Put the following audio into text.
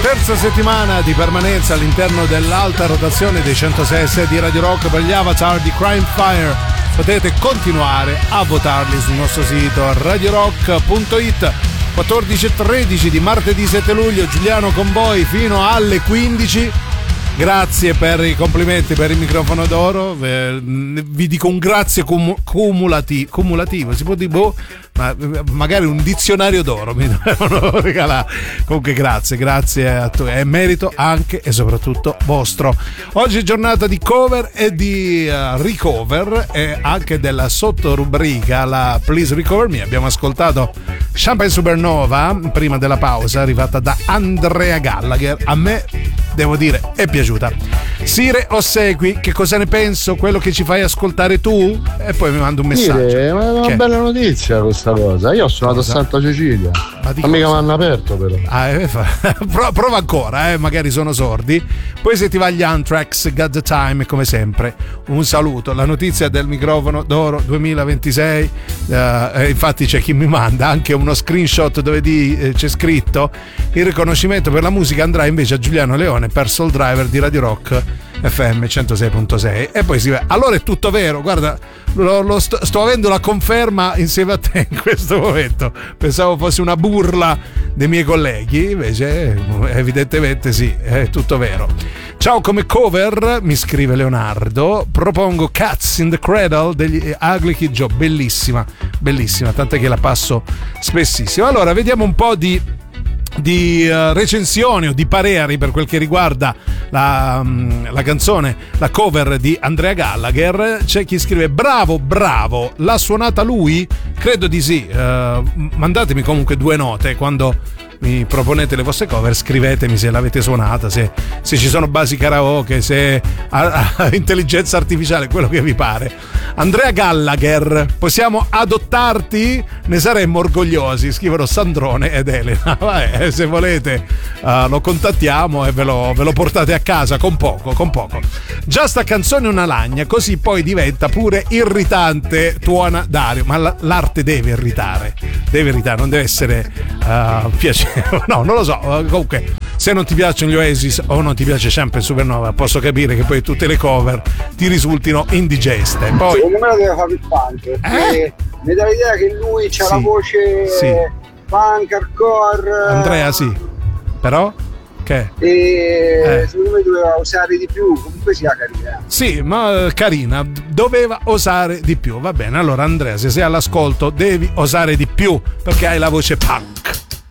Terza settimana di permanenza all'interno dell'alta rotazione dei 106 di Radio Rock per gli avatar di Crime Fire. Potete continuare a votarli sul nostro sito radiorock.it. 14:13 di martedì 7 luglio, Giuliano con voi fino alle 15. Grazie per i complimenti per il microfono d'oro. Vi dico un grazie cumulativo. Si può dire ma magari un dizionario d'oro mi devono regalare. Comunque grazie a tutti, è merito anche e soprattutto vostro. Oggi è giornata di cover e di recover e anche della sottorubrica la Please Recover Me. Abbiamo ascoltato Champagne Supernova prima della pausa, arrivata da Andrea Gallagher. A me, devo dire, è piaciuta. Sire Ossequi, che cosa ne penso? Quello che ci fai ascoltare tu? E poi mi manda un messaggio. È una bella notizia questa cosa. Io ho suonato a Santa Cecilia. Ma mica mi hanno aperto però. Prova ancora, magari sono sordi. Poi se ti va gli Anthrax, Got the Time, come sempre. Un saluto. La notizia del microfono d'oro 2026. Infatti c'è chi mi manda anche uno screenshot dove c'è scritto: il riconoscimento per la musica andrà invece a Giuliano Leone per Soul Driver di Radio Rock FM 106.6. E poi si va. Allora è tutto vero, guarda, sto avendo la conferma insieme a te in questo momento. Pensavo fosse una burla dei miei colleghi, invece evidentemente sì, è tutto vero. Ciao, come cover, mi scrive Leonardo, propongo Cats in the Cradle degli Ugly Kid Joe. Bellissima, tant'è che la passo spessissimo. Allora vediamo un po' di recensioni o di pareri per quel che riguarda la canzone, la cover di Andrea Gallagher. C'è chi scrive: bravo, l'ha suonata lui? Credo di sì. Mandatemi comunque 2 note quando mi proponete le vostre cover, scrivetemi se l'avete suonata, se ci sono basi karaoke, se intelligenza artificiale, quello che vi pare. Andrea Gallagher, possiamo adottarti? Ne saremmo orgogliosi, scrivono Sandrone ed Elena. Se volete lo contattiamo e ve lo portate a casa con poco. Già sta canzone è una lagna, così poi diventa pure irritante, tuona Dario. Ma l'arte deve irritare, non deve essere piacevole. No, non lo so. Comunque, se non ti piacciono gli Oasis o non ti piace Champagne Supernova, posso capire che poi tutte le cover ti risultino indigeste. Poi, secondo me lo deve fare il punk, perché mi dà l'idea che lui c'ha la voce punk, hardcore. Andrea, sì. Però? Che? Secondo me doveva osare di più. Comunque sia carina. Sì, ma carina, doveva osare di più. Va bene, allora Andrea, se sei all'ascolto devi osare di più, perché hai la voce punk.